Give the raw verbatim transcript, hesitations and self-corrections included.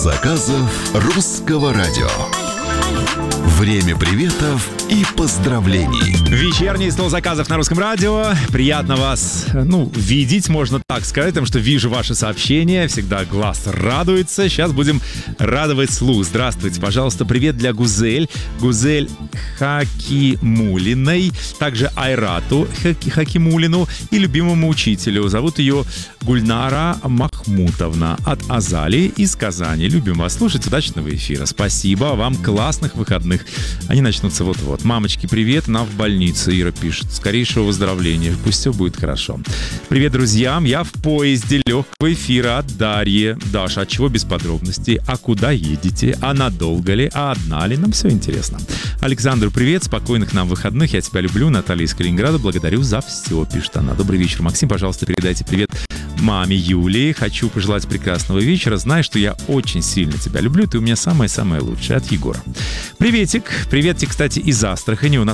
заказов русского радио. Время приветов и поздравлений. Вечерний стол заказов на русском радио. Приятно вас, ну, видеть, можно так сказать, потому что вижу ваши сообщения. Всегда глаз радуется. Сейчас будем радовать слух. Здравствуйте, пожалуйста, привет для Гузель. Гузель Хакимулиной. Также Айрату Хакимулину и любимому учителю. Зовут ее Гульнара Махмутовна от Азали из Казани. Любим вас слушать. Удачного эфира. Спасибо. Вам классных выходных. Они начнутся вот-вот. Мамочки, привет. Она в больнице, Ира пишет. Скорейшего выздоровления. Пусть все будет хорошо. Привет, друзьям. Я в поезде легкого эфира от Дарьи. Даша, от чего без подробностей? А куда едете? А надолго ли? А одна ли? Нам все интересно. Александру привет. Спокойных нам выходных. Я тебя люблю. Наталья из Калининграда. Благодарю за все, пишет она. Добрый вечер, Максим. Пожалуйста, передайте привет маме Юлии. Хочу пожелать прекрасного вечера. Знай, что я очень сильно тебя люблю. Ты у меня самая-самая лучшая. От Егора. Приветик. Приветик, кстати, из Астрахани. У нас